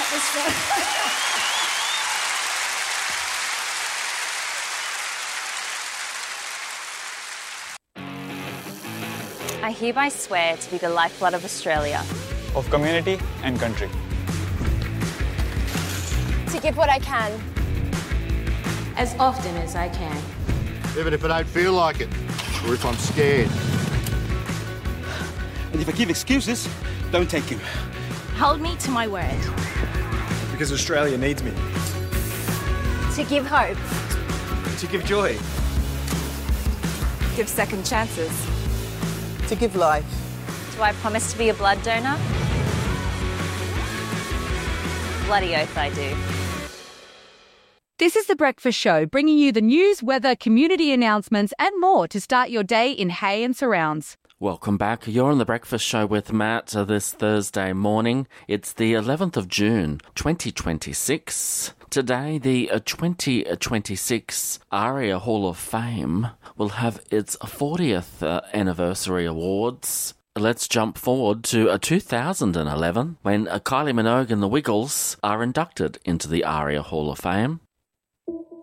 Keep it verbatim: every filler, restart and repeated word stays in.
breakfast show. I hereby swear to be the lifeblood of Australia, of community and country. To give what I can. As often as I can. Even if I don't feel like it, or if I'm scared. And if I give excuses, don't take him. Hold me to my word. Because Australia needs me. To give hope. To give joy. Give second chances. To give life. Do I promise to be a blood donor? Bloody oath I do. This is The Breakfast Show, bringing you the news, weather, community announcements and more to start your day in Hay and surrounds. Welcome back. You're on The Breakfast Show with Matt uh, this Thursday morning. It's the eleventh of June, twenty twenty-six. Today, the uh, twenty twenty-six ARIA Hall of Fame will have its fortieth uh, anniversary awards. Let's jump forward to uh, two thousand eleven, when uh, Kylie Minogue and the Wiggles are inducted into the ARIA Hall of Fame.